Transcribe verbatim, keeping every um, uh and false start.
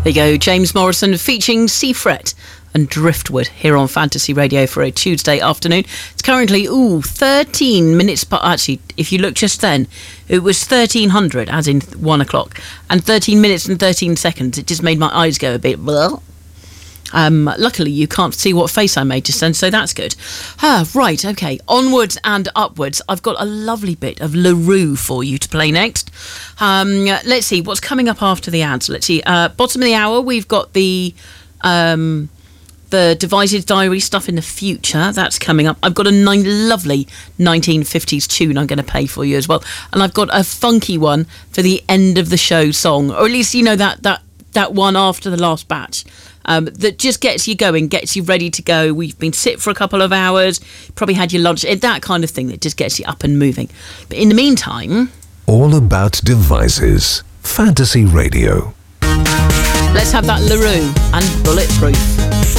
There you go, James Morrison featuring Seafret and Driftwood here on Fantasy Radio for a Tuesday afternoon. It's currently, ooh, thirteen minutes, but actually, if you look just then, it was thirteen hundred, as in one o'clock, and thirteen minutes and thirteen seconds. It just made my eyes go a bit blah. Um, luckily, you can't see what face I made just then, so that's good. Ah, right, okay. Onwards and upwards. I've got a lovely bit of LaRue for you to play next. Um, let's see, what's coming up after the ads? Let's see. Uh, bottom of the hour, we've got the... Um, the Devices Diary stuff in the future. That's coming up. I've got a nine, lovely nineteen fifties tune I'm going to play for you as well. And I've got a funky one for the end of the show song. Or at least, you know, that that, that one after the last batch. Um, that just gets you going, gets you ready to go. We've been sit for a couple of hours, probably had your lunch, that kind of thing that just gets you up and moving. But in the meantime... All about devices. Fantasy Radio. Let's have that LaRue and Bulletproof.